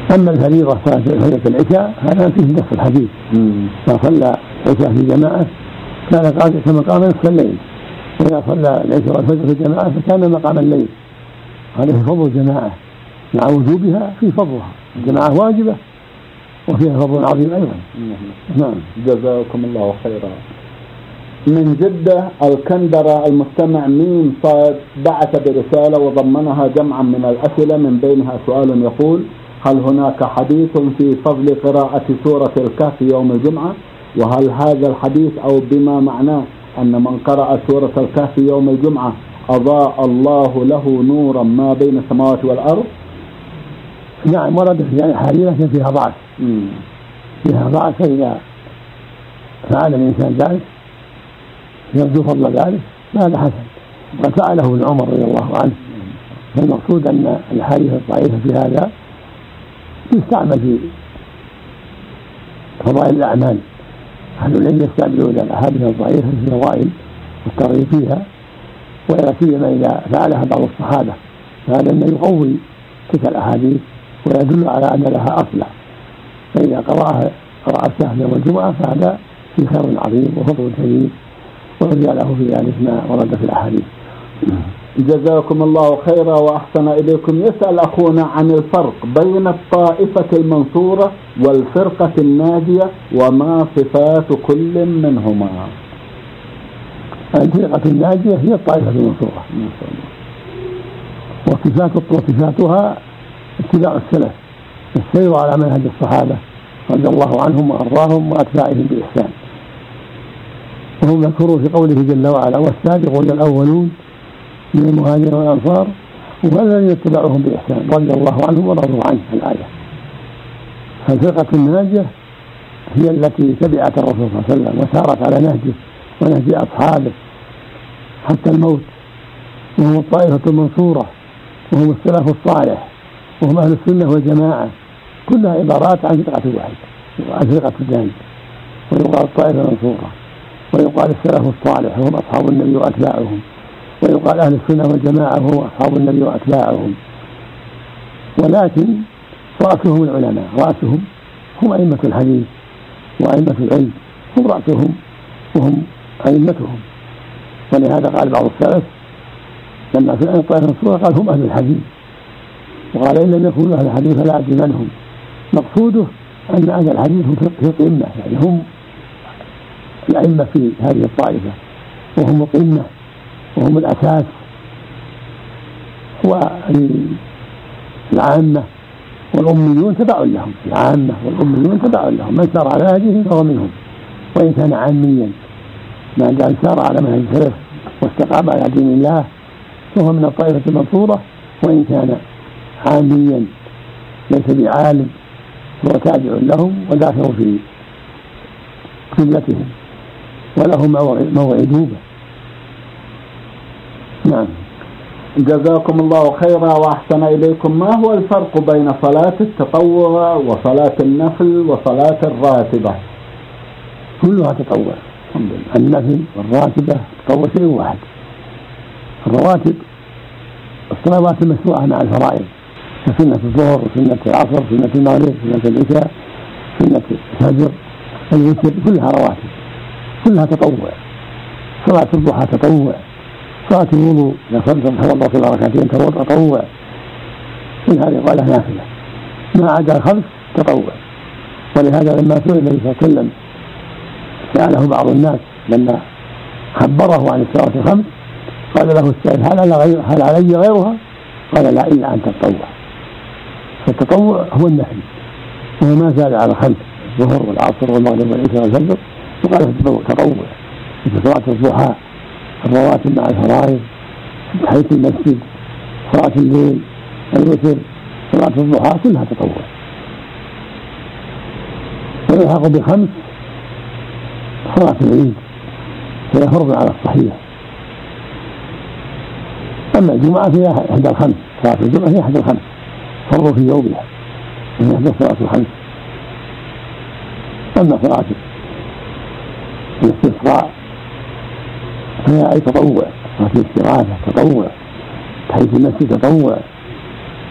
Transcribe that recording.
أما الفريضة صلاة العشاء هذا فيه نص الحديث، ما صلى العشاء في جماعة كان قاعدا كمقام نصف الليل، وإذا صلى العشاء والفجر في جماعة فكان مقام الليل. هذا في فضل الجماعة مع وجوبها، في فضلها الجماعة واجبة وفيها فضل عظيم أيضا. نعم. جزاكم الله خيرا. من جدة الكندرة المستمع ميم صاد بعث برسالة وضمنها جمعا من الأسئلة، من بينها سؤال يقول: هل هناك حديث في فضل قراءة سورة الكهف يوم الجمعة؟ وهل هذا الحديث أو بما معناه أن من قرأ سورة الكهف يوم الجمعة أضاء الله له نورا ما بين السماوات والأرض؟ نعم، ورد في يعني حديث لكن فيها ضعف، فيها ضعف، فإذا فعل الإنسان ذلك يرجو فضل ذلك فهذا حسن، وقد فعله ابن عمر رضي الله عنه. فالمقصود أن الحديث الضعيفة في هذا يستعمل في فضائل الأعمال. أهل العلم يستعملون الأحاديث الضعيفة في الفضائل والترغيب فيها، ولا سيما إذا فعلها بعض الصحابة، فهذا أنه يقوي تلك الأحاديث ويدل على أن لها أصلا. فإذا قرأ الكهف يوم الجمعة فهذا في خير عظيم وفضل كبير، ورجع له في ذلك ما ورد في الأحاديث. جزاكم الله خيرا وأحسن إليكم. يسأل أخونا عن الفرق بين الطائفة المنصورة والفرقة الناجية وما صفات كل منهما. الفرقة الناجية هي الطائفة المنصورة، وصفاتها اتباع السلف، السير على منهج الصحابة رضي الله عنهم وأرضاهم وأتباعهم بإحسان. وهم ذكروا في قوله جل وعلا: والسابقون الأولون من المهاجرين والأنصار والذين اتبعوهم بإحسان رضي الله عنهم ورضوا عنه. الآية. فالفرقة الناجية هي التي تبعت الرسول صلى الله عليه وسلم وسارت على نهجه ونهج أصحابه حتى الموت، وهم الطائفة المنصورة، وهم السلف الصالح، وهم أهل السنة والجماعة. كلها عبارات عن فرقة واحدة، عن فرقة الناجية. ويقال الطائفة المنصورة، ويقال السلف الصالح وهم أصحاب النبي وأتباعهم، ويقال أهل السنة والجماعة وهم أصحاب النبي وأتباعهم. ولكن رأسهم العلماء، رأسهم هم أئمة الحديث وأئمة العلم، هم رأسهم وهم أئمتهم. ولهذا قال بعض السلف لما سئل الطائفة المنصورة قال: هم أهل الحديث. وقال: إن لم يكونوا أهل الحديث فلا أدري من هم. مقصوده أن أهل الحديث هم في القمة، يعني هم الأئمة في هذه الطائفة، وهم القمة وهم الأساس. والعامة والأميون تبع لهم، العامة والأميون تبع لهم، من سار على هذه فهو منهم وإن كان عاميا، ما دام سار على منهج السلف واستقام على دين الله فهو من الطائفة المنصورة، وإن كان عاميا ليس بعالم هو تابع لهم وداخل في قبلتهم وله موعدوبة. نعم. جزاكم الله خيرا وأحسن إليكم. ما هو الفرق بين صلاة التطوع وصلاة النفل وصلاة الراتبة؟ كلها تطوع. النفل والراتبة تطوع شيء واحد. الرواتب الصلوات المشروعة مع الفرائض، كسنة الظهر وسنة العصر وسنة المغرب وسنة العشاء وسنة الفجر الوتر، كلها رواتب، كلها تطوع. صلاة الضحى تطوع، صلاة الوضوء توضأ صلى ركعتين تطوع، كل هذه قالها نافلة، ما عدا الخمس تطوع. ولهذا لما سئل النبي صلى الله عليه وسلم سأله بعض الناس لما خبره عن الصلاة الخمس قال له السائل: هل علي غيرها؟ قال: لا، إلا أن تتطوع. فالتطوع هو النفل، وهو ما زاد على الخمس، الظهر والعصر والمغرب والعشاء والفجر، وقال تطوع مثل صلاة الضحى، الرواتب مع الفرائض، تحية المسجد، صلاة الليل، الوتر، صلاة الضحى، كلها تطوع. ويلحق بخمس صلاة العيد فهي فرض على الصحيح. أما الجمعة فيها إحدى الخمس، صلاة الجمعة هي إحدى الخمس، فرض في يومها وهي إحدى الصلاة الخمس. أما صلاة الاستسقاء فهي أي تطوع، صلاة الاستغاثة تطوع، تحية المسجد تطوع،